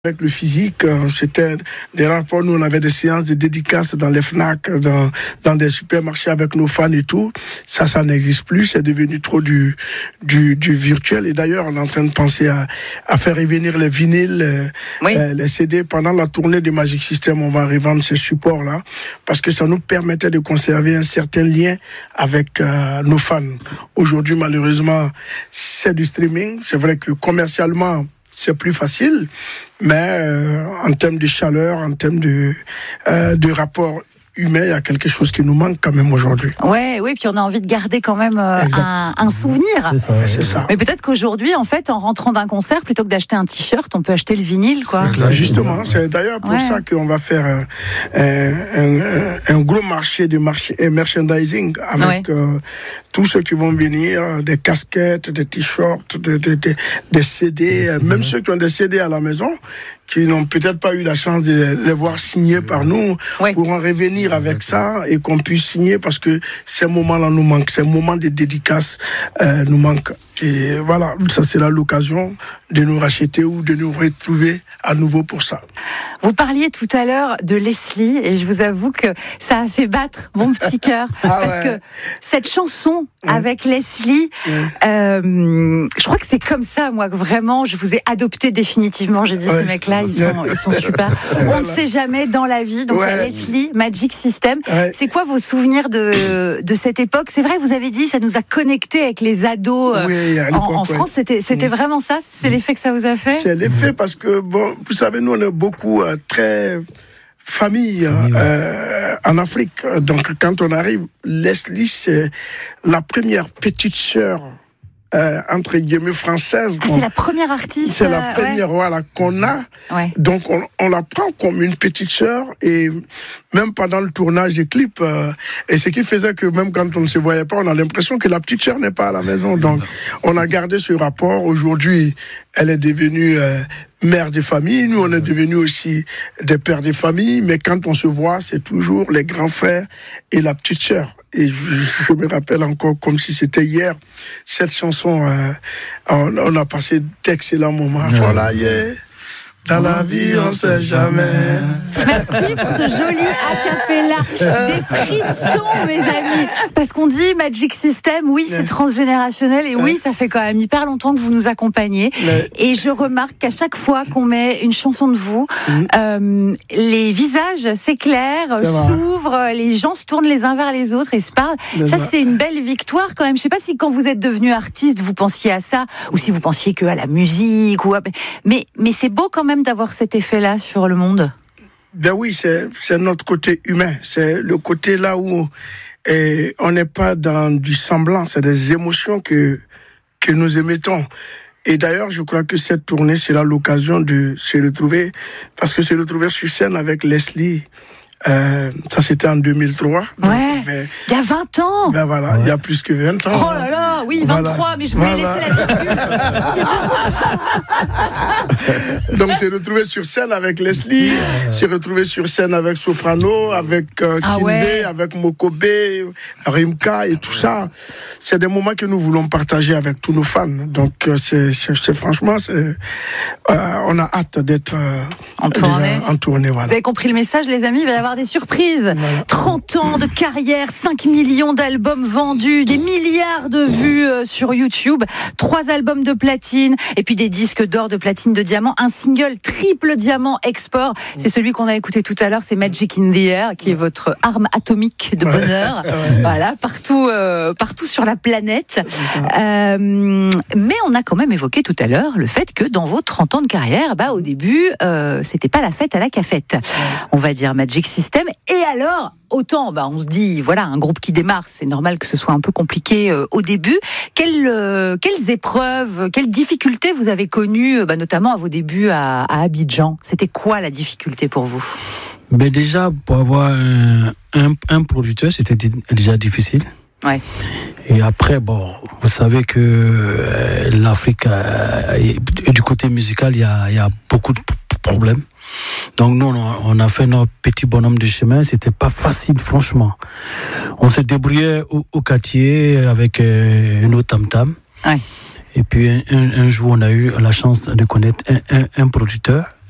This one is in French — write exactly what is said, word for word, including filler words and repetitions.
Avec le physique, c'était des rapports, nous on avait des séances de dédicaces dans les FNAC, dans, dans des supermarchés avec nos fans et tout. Ça, ça n'existe plus, c'est devenu trop du, du, du virtuel. Et d'ailleurs, on est en train de penser à, à faire revenir les vinyles, oui. euh, les C D. Pendant la tournée de Magic System, on va revendre ces supports-là, parce que ça nous permettait de conserver un certain lien avec euh, nos fans. Aujourd'hui, malheureusement, c'est du streaming. C'est vrai que commercialement, c'est plus facile, mais euh, en termes de chaleur, en termes de, euh, de rapport humain, il y a quelque chose qui nous manque quand même aujourd'hui. Ouais, oui, puis on a envie de garder quand même euh, un, un souvenir. C'est ça, ouais. C'est ça. Mais peut-être qu'aujourd'hui, en fait, en rentrant d'un concert, plutôt que d'acheter un t-shirt, on peut acheter le vinyle, quoi. C'est ça, justement, c'est d'ailleurs pour ouais. ça qu'on va faire euh, un, un, un gros marché de marché, merchandising avec ouais. euh, tous ceux qui vont venir, des casquettes, des t-shirts, des, des, des, des C D, euh, même ceux qui ont des C D à la maison, qui n'ont peut-être pas eu la chance de les voir signés par nous, oui. pourront revenir avec ça et qu'on puisse signer, parce que ces moments-là nous manquent, ces moments de dédicace euh, nous manquent. Et voilà, ça c'est là l'occasion de nous racheter ou de nous retrouver à nouveau pour ça. Vous parliez tout à l'heure de Leslie, et je vous avoue que ça a fait battre mon petit cœur, ah parce ouais. que cette chanson mmh. avec Leslie, mmh. euh, je crois que c'est comme ça, moi, que vraiment je vous ai adopté définitivement. J'ai dit, ouais. ces mecs-là, ils sont, ils sont super. On ne sait jamais dans la vie. Donc ouais. Leslie, Magic System. Ouais. C'est quoi vos souvenirs de, de cette époque? C'est vrai, vous avez dit, ça nous a connectés avec les ados. Oui. En, en France, ouais. c'était, c'était mmh. vraiment ça? C'est l'effet que ça vous a fait? C'est l'effet parce que, bon, vous savez, nous, on est beaucoup euh, très famille oui, euh, en Afrique. Donc, quand on arrive, Leslie, c'est la première petite sœur, euh, entre guillemets, française. Ah, c'est la première artiste? C'est la première, ouais. voilà, qu'on a. Ouais. Donc, on, on la prend comme une petite sœur, et même pendant le tournage des clips, euh, et ce qui faisait que même quand on ne se voyait pas, on a l'impression que la petite sœur n'est pas à la maison. Donc, on a gardé ce rapport. Aujourd'hui, elle est devenue euh, mère de famille. Nous, on est devenus aussi des pères de famille. Mais quand on se voit, c'est toujours les grands frères et la petite sœur. Et je, je me rappelle encore comme si c'était hier, cette chanson, euh, on, on a passé d'excellents moments. Ouais. Voilà, yeah. Dans la vie, on sait jamais. Merci pour ce joli a-cappella. Des frissons, mes amis. Parce qu'on dit Magic System, oui, c'est transgénérationnel, et oui, ça fait quand même hyper longtemps que vous nous accompagnez. Et je remarque qu'à chaque fois qu'on met une chanson de vous, mmh. euh, les visages s'éclairent, s'ouvrent, les gens se tournent les uns vers les autres et se parlent. C'est ça, ça, c'est une belle victoire quand même. Je sais pas si quand vous êtes devenu artiste, vous pensiez à ça, ou si vous pensiez que à la musique, ou à... mais, mais c'est beau quand même d'avoir cet effet-là sur le monde. Ben oui, c'est, c'est notre côté humain. C'est le côté là où eh, on n'est pas dans du semblant. C'est des émotions que, que nous émettons. Et d'ailleurs, je crois que cette tournée, c'est là l'occasion de se retrouver, parce que se retrouver sur scène avec Leslie, Euh, ça c'était en deux mille trois. Ouais, avait, il y a vingt ans. Ben voilà, ouais. Il y a plus que vingt ans. Oh là là, oui, vingt-trois, voilà. Mais je voulais voilà. laisser la virgule. C'est Donc c'est retrouvé sur scène avec Leslie, c'est retrouvé sur scène avec Soprano, avec euh, ah Kinvé, ouais. avec Mokobe, Rimka et tout ça. C'est des moments que nous voulons partager avec tous nos fans. Donc euh, c'est, c'est, c'est franchement, c'est, euh, on a hâte d'être euh, en tournée. En tournée, voilà. Vous avez compris le message, les amis, il va y avoir des surprises. Voilà. trente ans de carrière, cinq millions d'albums vendus, des milliards de vues euh, sur YouTube, trois albums de platine, et puis des disques d'or, de platine, de diamant, un single triple diamant export. C'est celui qu'on a écouté tout à l'heure, c'est Magic in the Air, qui est votre arme atomique de bonheur. Ouais. Voilà, partout, euh, partout sur la planète. Euh, mais on a quand même évoqué tout à l'heure le fait que dans vos trente ans de carrière, bah, au début, euh, c'était pas la fête à la cafette. On va dire Magic System. Et alors, autant, bah, on se dit, voilà, un groupe qui démarre, c'est normal que ce soit un peu compliqué euh, au début. Quelles, euh, quelles épreuves, quelles difficultés vous avez connues, bah, notamment à vos débuts à, à Abidjan? C'était quoi la difficulté pour vous? Ben déjà, pour avoir un, un, un producteur, c'était déjà difficile. Ouais. Et après, bon, vous savez que euh, l'Afrique, euh, et du côté musical, il y a, y a beaucoup de problèmes. Donc nous, on a fait notre petit bonhomme de chemin. C'était pas facile, franchement. On s'est débrouillé au, au quartier avec euh, nos tam-tam. Ouais. Et puis un, un, un jour, on a eu la chance de connaître un, un, un producteur